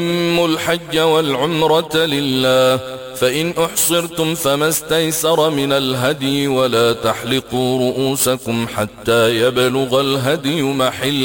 وأتموا الحج والعمرة لله، فإن أحصرتم فما استيسر من الهدي، ولا تحلقوا رؤوسكم حتى يبلغ الهدي محله